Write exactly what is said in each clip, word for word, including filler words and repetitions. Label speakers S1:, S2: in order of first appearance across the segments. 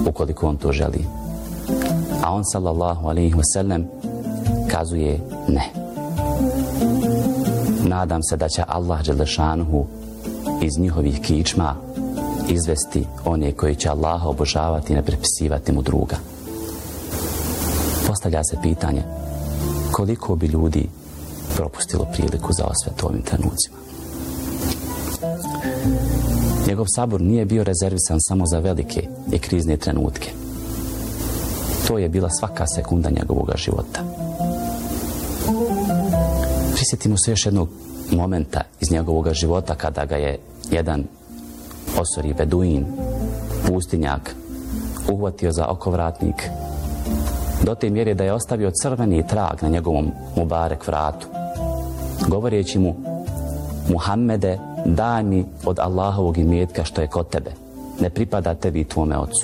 S1: ukoliko on to želi. A on sallallahu alejhi ve sellem kazuje ne. Nadam se da će Allah dželešanuhu iz njihovih kičma izvesti one koji će Allaha obožavati i ne pripisivati mu druga. Postavlja se pitanje koliko bi ljudi propustilo priliku za osvetu ovim trenucima. Njegov sabor nije bio rezervisan samo za velike i krizne trenutke. To je bila svaka sekunda njegovog života. Prisjetimo se još jednog momenta iz njegovog života kada ga je jedan osori beduin, pustinjak, uhvatio za okovratnik do te mjere da je ostavio crveni trag na njegovom mubarek vratu, govoreći mu: Muhammede, daj mi od Allahovog imetka što je kod tebe, ne pripada tebi i tvome ocu.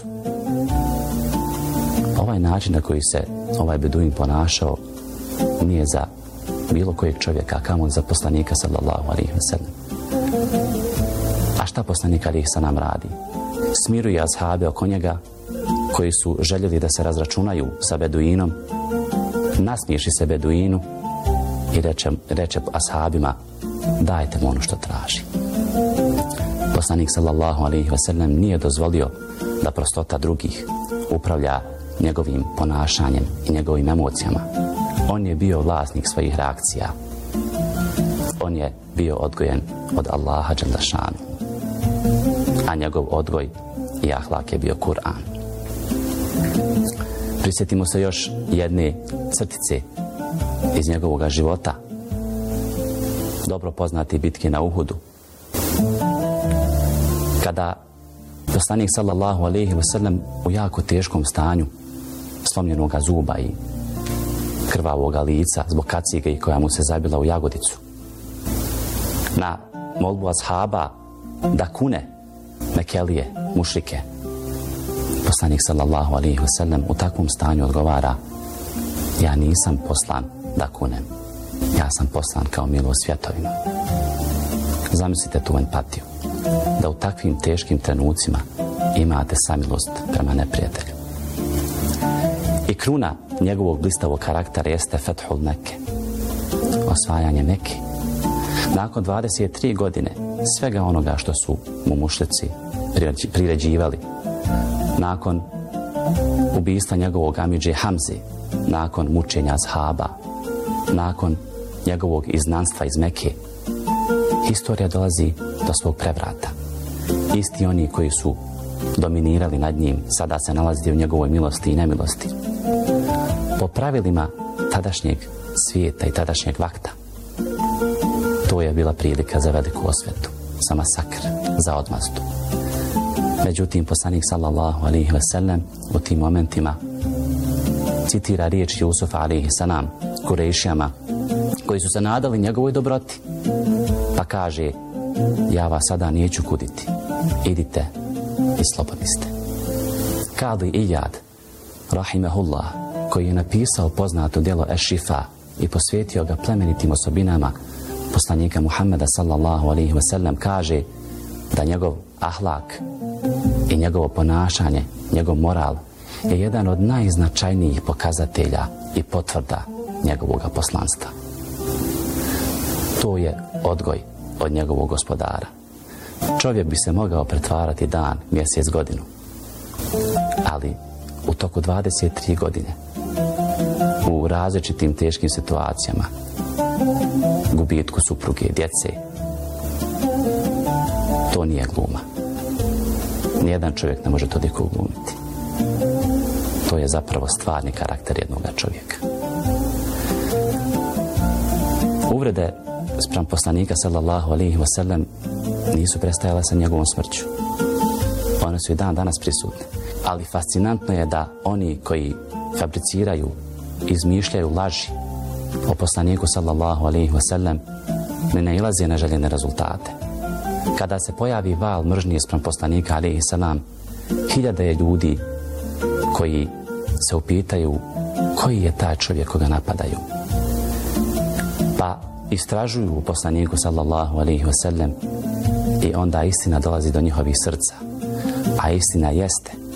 S1: Ovaj način na koji se ovaj beduin ponašao nije za bilo kojeg čovjeka, kamoli za poslanika sallallahu alejhi ve sellem. A šta poslanik alejhi selam radi? Smiruje ashabe oko njega koji su željeli da se razračunaju sa beduinom, nasmiješi se beduinu i reče, reče ashabima: dajte mu ono što traži. Poslanik sallallahu alejhi ve sellem nije dozvolio da prostota drugih upravlja njegovim ponašanjem i njegovim emocijama. On je bio vlasnik svojih reakcija. On je bio odgojen od Allaha dželle šanuhu. A njegov odgoj i ahlak je bio Kur'an. Prisjetimo se još jedne crtice iz njegovog života. Dobro poznati bitke na Uhudu. Kada poslanik sallallahu alejhi ve sellem u jako teškom stanju, slomljenog zuba i krvavog lica zbog kacige koja mu se zabila u jagodicu, na molbu ashaba da kune Mekelije, mušrike, poslanik sallallahu alejhi ve sellem u takvom stanju odgovara: ja nisam poslan da kunem, ja sam poslan kao milost svjetovima. Zamislite tu empatiju, da u takvim teškim trenucima imate samilost prema neprijatelju. I kruna njegovog blistavog karaktera jeste Fethul Mekke, osvajanje Mekke. Nakon dvadeset tri godine svega onoga što su mu mušrici priređivali, nakon ubijstva njegovog amidže Hamze, nakon mučenja ashaba, nakon njegovog iznanstva iz Mekke, historija dolazi do svog prevrata. Isti oni koji su dominirali nad njim sada se nalazi u njegovoj milosti i nemilosti. Po pravilima tadašnjeg svijeta i tadašnjeg vakta, to je bila prilika za veliku osvetu, za masakr, za odmazdu. Međutim, poslanik sallallahu alejhi ve sellem u tim momentima citira riječ Jusufa alejhi selam Kurejšijama koji su se nadali njegovoj dobroti, pa kaže: ja vas sada neću kuditi, idite i slobodni ste. Kadi Iyad, rahimehullah, koji je napisao poznato djelo Eš-Šifa i posvetio ga plemenitim osobinama poslanika Muhammeda sallallahu alejhi ve sellem, kaže da njegov ahlak i njegovo ponašanje, njegov moral je jedan od najznačajnijih pokazatelja i potvrda njegovog poslanstva. To je odgoj od njegovog gospodara. Čovjek bi se mogao pretvarati dan, mjesec, godinu, ali u toku dvadeset tri godine u različitim teškim situacijama, gubitku supruge, djece, to nije gluma. Nijedan čovjek ne može toliko glumiti. To je zapravo stvarni karakter jednog čovjeka. Uvrede spram poslanika sallallahu alejhi ve sellem nisu prestajale sa njegovom smrću. One su i dan danas prisutne. Ali fascinantno je da oni koji fabriciraju, izmišljaju laži o poslaniku sallallahu alejhi ve sellem ne nailaze na željene rezultate. Kada se pojavi val mržnje spram poslanika alejhi selam, hiljade je ljudi koji se upitaju koji je taj čovjek koga napadaju. Pa istražuju u poslaniku sallallahu alejhi ve sellem i onda istina dolazi do njihovih srca. A istina jest